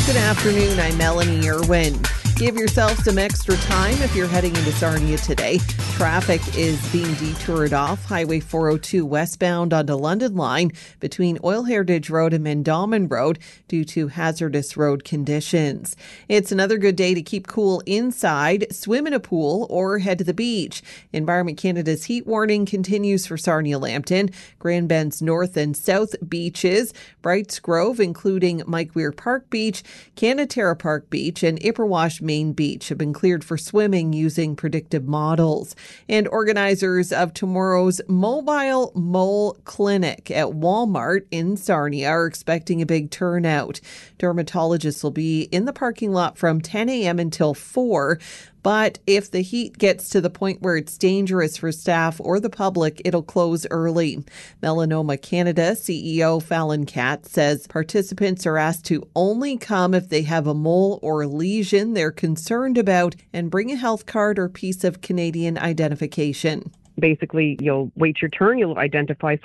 Good afternoon, I'm Melanie Irwin. Give yourself some extra time if you're heading into Sarnia today. Traffic is being detoured off Highway 402 westbound on the London line between Oil Heritage Road and Mendawmin Road due to hazardous road conditions. It's another good day to keep cool inside, swim in a pool, or head to the beach. Environment Canada's heat warning continues for Sarnia-Lambton, Grand Bend's north and south beaches, Brights Grove, including Mike Weir Park Beach, Canaterra Park Beach, and Ipperwash Main Beach have been cleared for swimming using predictive models. And organizers of tomorrow's Mobile Mole Clinic at Walmart in Sarnia are expecting a big turnout. Dermatologists will be in the parking lot from 10 a.m. until 4. But if the heat gets to the point where it's dangerous for staff or the public, it'll close early. Melanoma Canada CEO Fallon Katz says participants are asked to only come if they have a mole or lesion they're concerned about and bring a health card or piece of Canadian identification. Basically, you'll wait your turn, you'll identify